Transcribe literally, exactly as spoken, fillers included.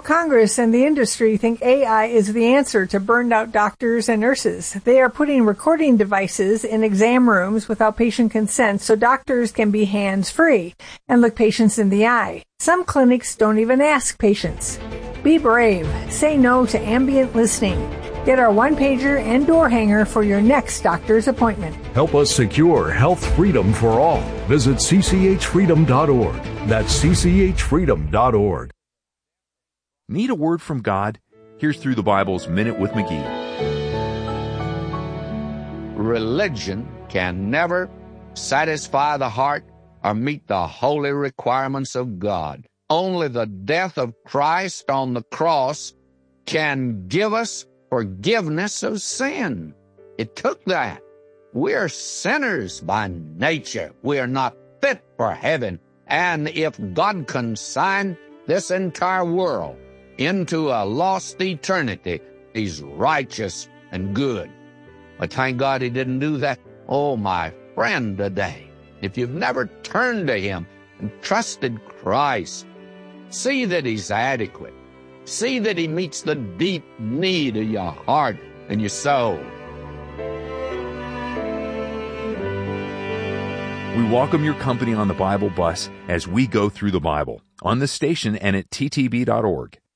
Congress and the industry think A I is the answer to burned-out doctors and nurses. They are putting recording devices in exam rooms without patient consent so doctors can be hands-free and look patients in the eye. Some clinics don't even ask patients. Be brave. Say no to ambient listening. Get our one-pager and door hanger for your next doctor's appointment. Help us secure health freedom for all. Visit c c h freedom dot org. That's c c h freedom dot org. Need a word from God? Here's Through the Bible's Minute with McGee. Religion can never satisfy the heart or meet the holy requirements of God. Only the death of Christ on the cross can give us forgiveness of sin. It took that. We are sinners by nature. We are not fit for heaven. And if God consigned this entire world into a lost eternity, He's righteous and good. But thank God He didn't do that. Oh, my friend today, if you've never turned to Him and trusted Christ, see that He's adequate. See that He meets the deep need of your heart and your soul. We welcome your company on the Bible bus as we go through the Bible, on the station and at t t b dot org.